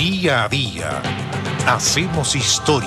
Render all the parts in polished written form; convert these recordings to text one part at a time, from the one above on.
Día a día hacemos historia.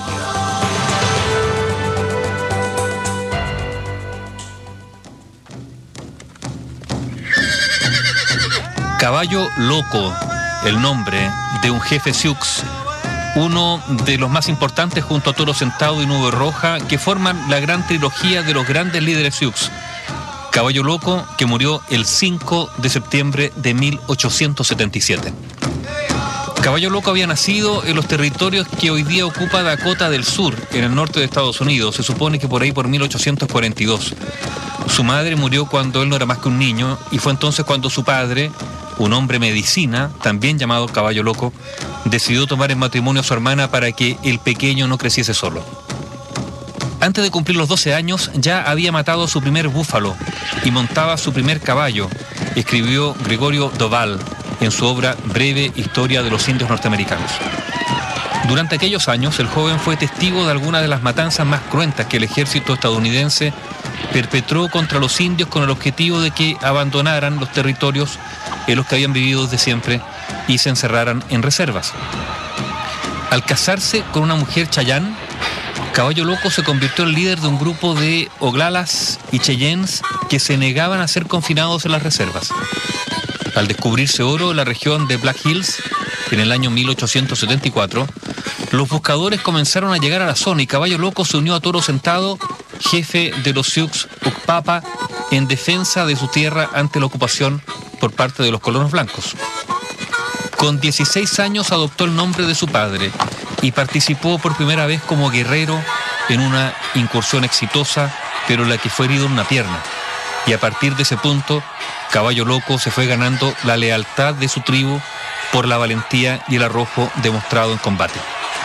Caballo Loco, el nombre de un jefe Sioux, uno de los más importantes junto a Toro Sentado y Nube Roja, que forman la gran trilogía de los grandes líderes Sioux. Caballo Loco, que murió el 5 de septiembre de 1877. Caballo Loco había nacido en los territorios que hoy día ocupa Dakota del Sur, en el norte de Estados Unidos, se supone que por ahí por 1842. Su madre murió cuando él no era más que un niño, y fue entonces cuando su padre, un hombre medicina, también llamado Caballo Loco, decidió tomar en matrimonio a su hermana para que el pequeño no creciese solo. Antes de cumplir los 12 años, ya había matado a su primer búfalo y montaba su primer caballo, escribió Gregorio Doval en su obra Breve Historia de los Indios Norteamericanos. Durante aquellos años, el joven fue testigo de algunas de las matanzas más cruentas que el ejército estadounidense perpetró contra los indios con el objetivo de que abandonaran los territorios en los que habían vivido desde siempre y se encerraran en reservas. Al casarse con una mujer Chayán, Caballo Loco se convirtió en líder de un grupo de Oglalas y Cheyennes que se negaban a ser confinados en las reservas. Al descubrirse oro en la región de Black Hills, en el año 1874, los buscadores comenzaron a llegar a la zona y Caballo Loco se unió a Toro Sentado, jefe de los Sioux Ukpapa, en defensa de su tierra ante la ocupación por parte de los colonos blancos. Con 16 años adoptó el nombre de su padre y participó por primera vez como guerrero en una incursión exitosa, pero en la que fue herido en una pierna. Y a partir de ese punto, Caballo Loco se fue ganando la lealtad de su tribu por la valentía y el arrojo demostrado en combate.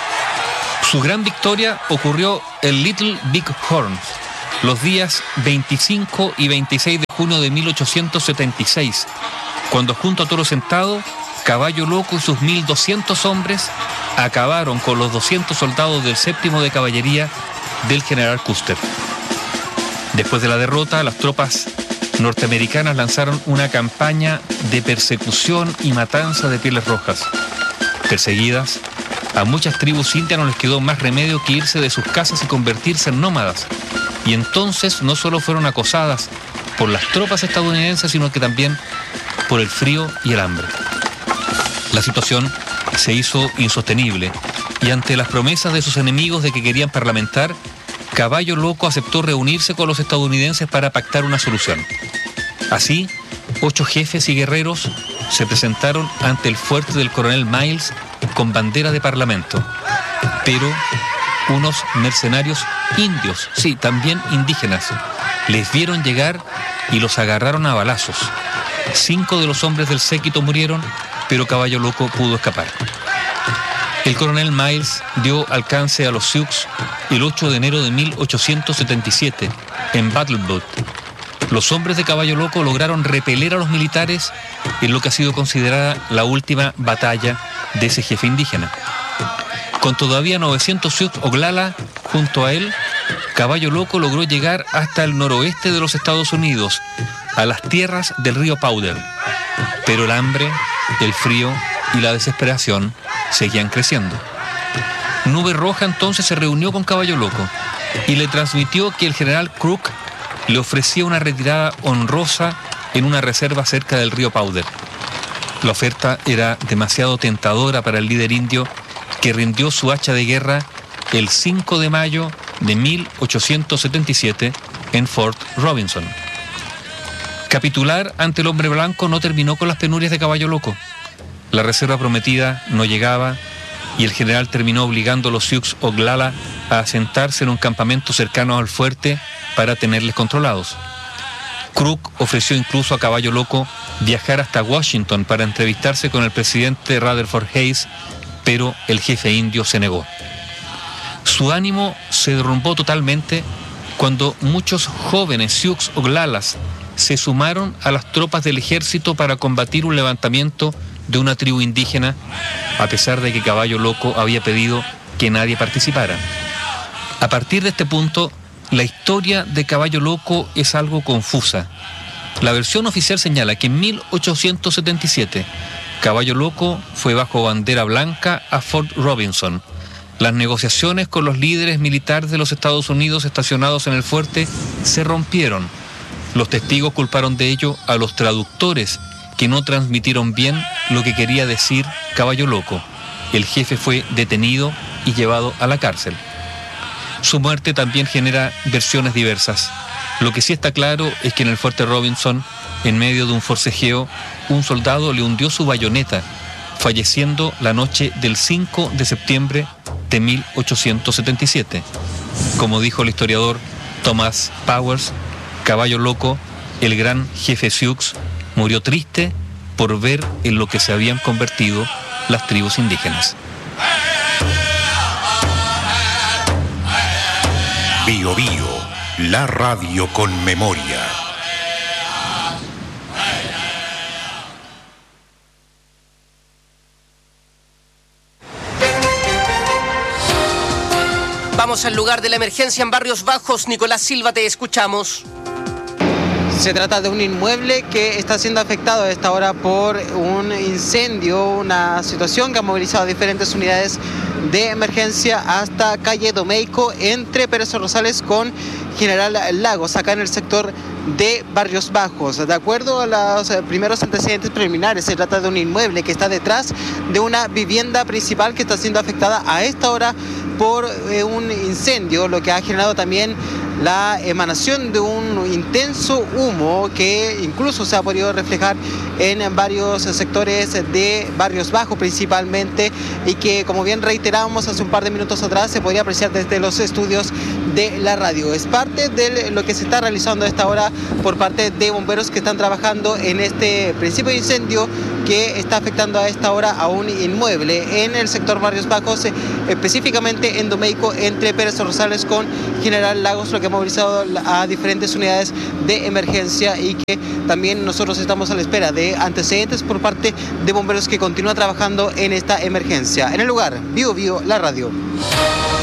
Su gran victoria ocurrió en Little Big Horn, los días 25 y 26 de junio de 1876, cuando junto a Toro Sentado, Caballo Loco y sus 1.200 hombres acabaron con los 200 soldados del 7º de Caballería del general Custer. Después de la derrota, las tropas norteamericanas lanzaron una campaña de persecución y matanza de pieles rojas. Perseguidas, a muchas tribus indias no les quedó más remedio que irse de sus casas y convertirse en nómadas. Y entonces no solo fueron acosadas por las tropas estadounidenses, sino que también por el frío y el hambre. La situación se hizo insostenible y ante las promesas de sus enemigos de que querían parlamentar, Caballo Loco aceptó reunirse con los estadounidenses para pactar una solución. Así, 8 jefes y guerreros se presentaron ante el fuerte del coronel Miles con bandera de parlamento, pero unos mercenarios indios, sí, también indígenas, les vieron llegar y los agarraron a balazos. 5 de los hombres del séquito murieron, pero Caballo Loco pudo escapar. El coronel Miles dio alcance a los Sioux el 8 de enero de 1877 en Battle Butte. Los hombres de Caballo Loco lograron repeler a los militares en lo que ha sido considerada la última batalla de ese jefe indígena. Con todavía 900 Sioux Oglala junto a él, Caballo Loco logró llegar hasta el noroeste de los Estados Unidos, a las tierras del río Powder. Pero el hambre, el frío y la desesperación seguían creciendo. Nube Roja entonces se reunió con Caballo Loco y le transmitió que el general Crook le ofrecía una retirada honrosa en una reserva cerca del río Powder. La oferta era demasiado tentadora para el líder indio, que rindió su hacha de guerra el 5 de mayo de 1877 en Fort Robinson. Capitular ante el hombre blanco no terminó con las penurias de Caballo Loco. La reserva prometida no llegaba y el general terminó obligando a los Sioux Oglala a asentarse en un campamento cercano al fuerte para tenerles controlados. Crook ofreció incluso a Caballo Loco viajar hasta Washington para entrevistarse con el presidente Rutherford Hayes, pero el jefe indio se negó. Su ánimo se derrumbó totalmente cuando muchos jóvenes Sioux Oglalas se sumaron a las tropas del ejército para combatir un levantamiento de una tribu indígena, a pesar de que Caballo Loco había pedido que nadie participara. A partir de este punto, la historia de Caballo Loco es algo confusa. La versión oficial señala que en 1877 Caballo Loco fue bajo bandera blanca a Fort Robinson. Las negociaciones con los líderes militares de los Estados Unidos estacionados en el fuerte se rompieron. Los testigos culparon de ello a los traductores, que no transmitieron bien lo que quería decir Caballo Loco. El jefe fue detenido y llevado a la cárcel. Su muerte también genera versiones diversas. Lo que sí está claro es que en el fuerte Robinson, en medio de un forcejeo, un soldado le hundió su bayoneta, falleciendo la noche del 5 de septiembre de 1877. Como dijo el historiador Thomas Powers, Caballo Loco, el gran jefe Sioux, murió triste por ver en lo que se habían convertido las tribus indígenas. Bío Bío, la radio con memoria. Vamos al lugar de la emergencia en Barrios Bajos. Nicolás Silva, te escuchamos. Se trata de un inmueble que está siendo afectado a esta hora por un incendio, una situación que ha movilizado diferentes unidades de emergencia hasta calle Domeico, entre Pérez Rosales con General Lagos, acá en el sector de Barrios Bajos. De acuerdo a los primeros antecedentes preliminares, se trata de un inmueble que está detrás de una vivienda principal que está siendo afectada a esta hora por un incendio, lo que ha generado también la emanación de un intenso humo que incluso se ha podido reflejar en varios sectores de Barrios Bajos principalmente, y que, como bien reiterábamos hace un par de minutos atrás, se podría apreciar desde los estudios de la radio. Es parte de lo que se está realizando a esta hora por parte de bomberos que están trabajando en este principio de incendio que está afectando a esta hora a un inmueble en el sector Barrios Bajos, específicamente en Domeico, entre Pérez Rosales con General Lagos, lo que ha movilizado a diferentes unidades de emergencia, y que también nosotros estamos a la espera de antecedentes por parte de bomberos que continúan trabajando en esta emergencia. En el lugar, Bío Bío, la radio.